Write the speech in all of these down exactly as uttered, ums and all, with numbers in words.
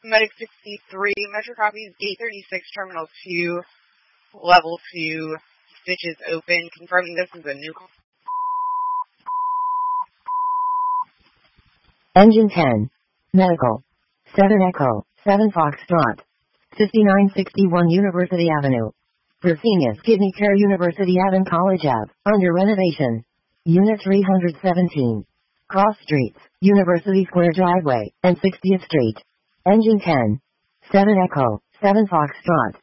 Medic sixty-three, Metro copies, gate thirty-six, Terminal two, Level two, stitches open, confirming this is a new call. Engine ten. Medical. seven Echo, seven Foxtrot. fifty-nine sixty-one University Avenue. Fresenius Kidney Care University Avenue College Ave, under renovation. Unit three hundred seventeen. Cross Streets, University Square Driveway, and sixtieth Street. Engine ten. seven Echo, seven Foxtrot.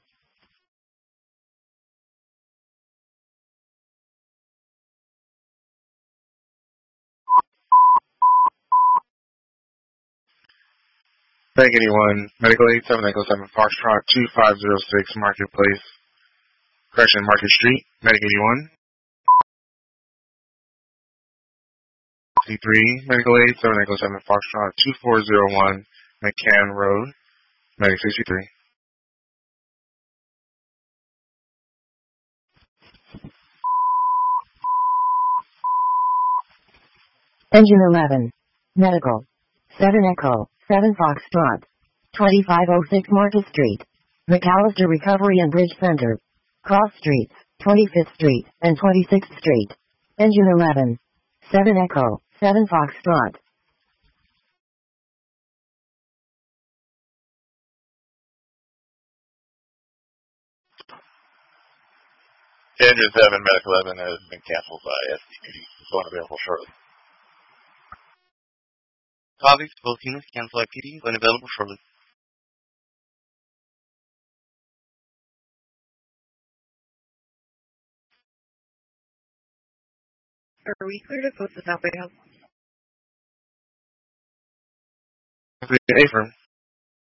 Bank eighty-one, Medical eighty-seven, Echo seven, Foxtrot, two five zero six, Marketplace, correction, Market Street, Medic eighty-one. sixty-three, Medical eighty-seven, Echo seven, Foxtrot, two four zero one, McCann Road, Medic sixty-three. Engine eleven. Medical. seven Echo, seven Foxtrot. twenty-five oh six Market Street. McAllister Recovery and Bridge Center. Cross Streets, twenty-fifth Street, and twenty-sixth Street. Engine eleven. seven Echo, seven Foxtrot. Engine seven, Medic eleven has been canceled by S D P. It's going available shortly. Copies, both units canceled by P D, going available shortly. Are we clear to post the South Bay House? Affirm.